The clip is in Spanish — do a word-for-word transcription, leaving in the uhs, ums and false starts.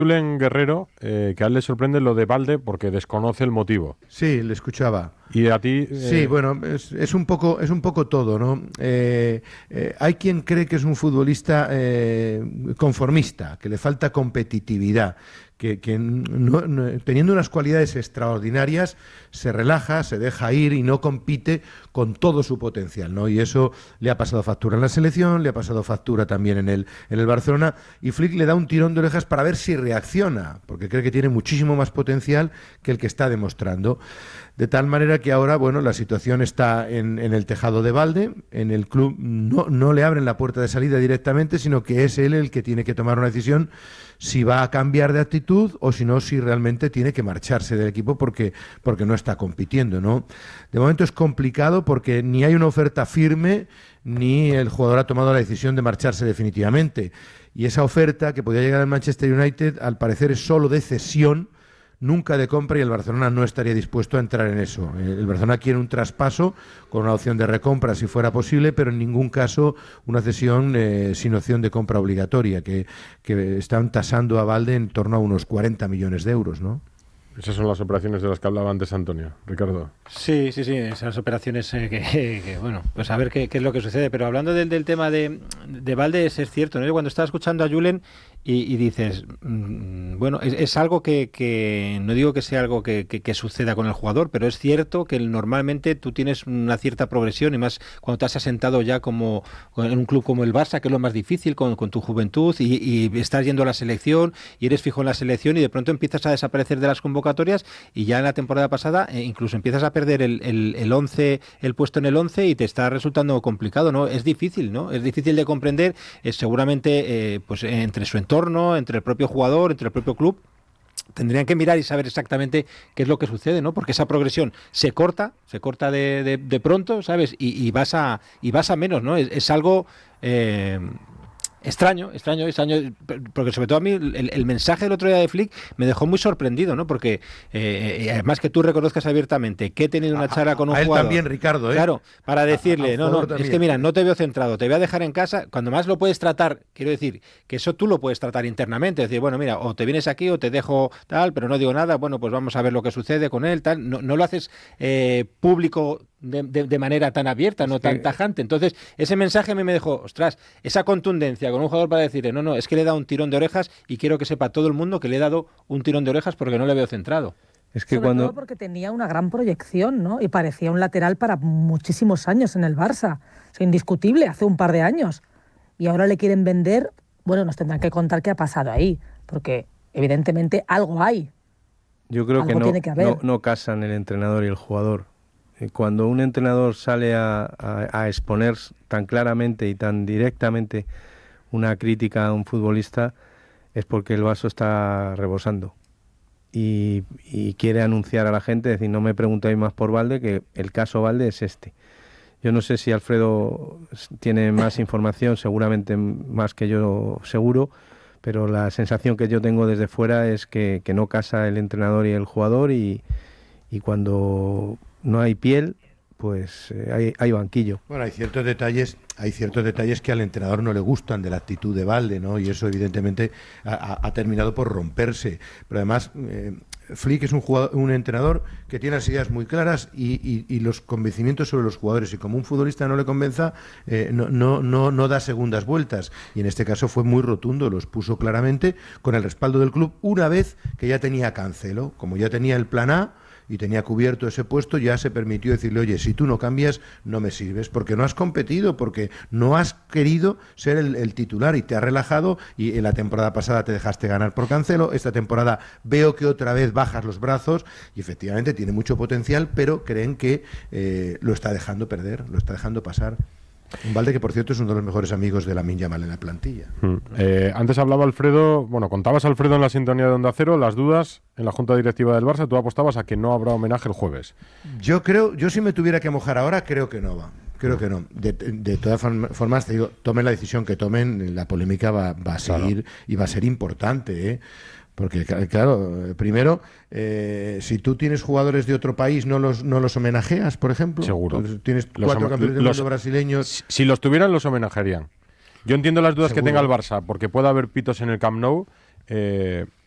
Julen Guerrero, eh, que a él le sorprende lo de Balde porque desconoce el motivo. Sí, le escuchaba. Y a ti... Eh... Sí, bueno, es, es, un poco, es un poco todo, ¿no? Eh, eh, hay quien cree que es un futbolista eh, conformista, que le falta competitividad, que, que no, no, teniendo unas cualidades extraordinarias se relaja, se deja ir y no compite con todo su potencial, ¿no? Y eso le ha pasado factura en la selección, le ha pasado factura también en el, en el Barcelona, y Flick le da un tirón de orejas para ver si reacciona, porque cree que tiene muchísimo más potencial que el que está demostrando. De tal manera que ahora, bueno, la situación está en, en el tejado de Balde, en el club no, no le abren la puerta de salida directamente, sino que es él el que tiene que tomar una decisión si va a cambiar de actitud o si no, si realmente tiene que marcharse del equipo porque, porque no está compitiendo, ¿no? De momento es complicado porque ni hay una oferta firme ni el jugador ha tomado la decisión de marcharse definitivamente. Y esa oferta que podía llegar al Manchester United, al parecer es solo de cesión, nunca de compra, y el Barcelona no estaría dispuesto a entrar en eso. El Barcelona quiere un traspaso con una opción de recompra si fuera posible, pero en ningún caso una cesión eh, sin opción de compra obligatoria, que, que están tasando a Balde en torno a unos cuarenta millones de euros, ¿no? Esas son las operaciones de las que hablaba antes Antonio. Ricardo. Sí, sí, sí, esas operaciones eh, que, que, bueno, pues a ver qué, qué es lo que sucede. Pero hablando del, del tema de, de Balde, es, es cierto, ¿no? Yo cuando estaba escuchando a Julen y, y dices, mmm, bueno, es, es algo que, que, no digo que sea algo que, que, que suceda con el jugador, pero es cierto que normalmente tú tienes una cierta progresión, y más cuando te has asentado ya como en un club como el Barça, que es lo más difícil con, con tu juventud, y, y estás yendo a la selección y eres fijo en la selección, y de pronto empiezas a desaparecer de las convocatorias, y ya en la temporada pasada eh, incluso empiezas a perder el, el, el once, el puesto en el once, y te está resultando complicado, ¿no? Es difícil, ¿no? Es difícil de comprender, eh, seguramente eh, pues entre su entorno, entre el propio jugador, entre el propio club. Tendrían que mirar y saber exactamente qué es lo que sucede, ¿no? Porque esa progresión se corta, se corta de, de, de pronto, ¿sabes? Y, y vas a y vas a menos, ¿no? Es, es algo eh, extraño, extraño, extraño, porque sobre todo a mí el, el mensaje del otro día de Flick me dejó muy sorprendido, ¿no? Porque eh, además que tú reconozcas abiertamente que he tenido una charla con un a él jugador. también, Ricardo, ¿eh? Claro, para decirle, a, a no, no, también. es que mira, no te veo centrado, te voy a dejar en casa. Cuando más lo puedes tratar, quiero decir, que eso tú lo puedes tratar internamente, es decir, bueno, mira, o te vienes aquí o te dejo tal, pero no digo nada, bueno, pues vamos a ver lo que sucede con él, tal. No, no lo haces eh, público de, de, de manera tan abierta, no tan tajante. Entonces, ese mensaje a mí me dejó, ostras, esa contundencia con un jugador para decirle, no, no, es que le he dado un tirón de orejas y quiero que sepa todo el mundo que le he dado un tirón de orejas porque no le veo centrado. Es que Sobre cuando... todo porque tenía una gran proyección, ¿no? Y parecía un lateral para muchísimos años en el Barça. O sea, indiscutible, hace un par de años. Y ahora le quieren vender, bueno, nos tendrán que contar qué ha pasado ahí, porque evidentemente algo hay. Yo creo algo que, no, tiene que haber. no, no casan el entrenador y el jugador. Cuando un entrenador sale a, a, a exponer tan claramente y tan directamente una crítica a un futbolista, es porque el vaso está rebosando. Y, y quiere anunciar a la gente, decir, no me preguntéis más por Balde, que el caso Balde es este. Yo no sé si Alfredo tiene más información, seguramente más que yo seguro, pero la sensación que yo tengo desde fuera es que, que no casa el entrenador y el jugador, y, y cuando no hay piel, pues eh, hay, hay banquillo. Bueno, hay ciertos detalles, hay ciertos detalles que al entrenador no le gustan de la actitud de Balde, ¿no? Y eso evidentemente ha, ha terminado por romperse. Pero además, eh, Flick es un jugador, un entrenador que tiene las ideas muy claras y, y, y los convencimientos sobre los jugadores. Y como un futbolista no le convenza, eh, no, no, no, no da segundas vueltas. Y en este caso fue muy rotundo, los puso claramente con el respaldo del club una vez que ya tenía Cancelo, como ya tenía el plan A y tenía cubierto ese puesto, ya se permitió decirle, oye, si tú no cambias, no me sirves, porque no has competido, porque no has querido ser el, el titular y te has relajado, y en la temporada pasada te dejaste ganar por Cancelo, esta temporada veo que otra vez bajas los brazos, y efectivamente tiene mucho potencial, pero creen que eh, lo está dejando perder, lo está dejando pasar. Un Balde que, por cierto, es uno de los mejores amigos de Lamine Yamal en la plantilla. Mm. Eh, antes hablaba Alfredo, bueno, contabas Alfredo en la sintonía de Onda Cero, las dudas en la Junta Directiva del Barça, tú apostabas a que no habrá homenaje el jueves. Yo creo, yo si me tuviera que mojar ahora, creo que no va. Creo que no. De, de todas formas, te digo, tomen la decisión que tomen, la polémica va, va a seguir, claro, y va a ser importante, ¿eh? Porque, claro, primero, eh, si tú tienes jugadores de otro país, ¿no los no los homenajeas, por ejemplo? Seguro. Entonces, tienes Los cuatro hom- campeones del los- mundo brasileños. Si los tuvieran, los homenajearían. Yo entiendo las dudas Seguro. que tenga el Barça, porque puede haber pitos en el Camp Nou, eh,